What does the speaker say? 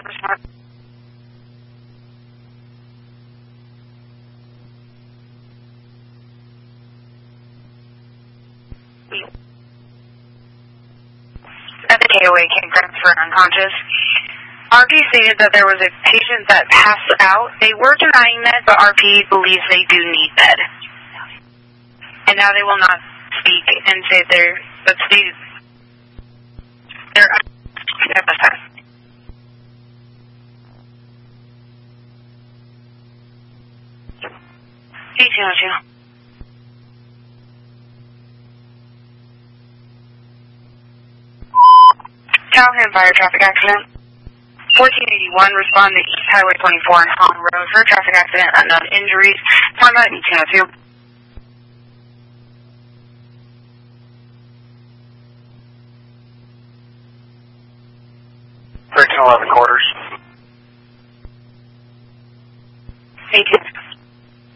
At the KOA came transferred unconscious. RP stated that there was a patient that passed out. They were denying med, but RP believes they do need med. And now they will not speak and say they're FSS. Callahan fire traffic accident. 1481, respond to East Highway 24 on Hong Road for a traffic accident, unknown injuries. Time out 1802. Breaking 11 quarters. 18.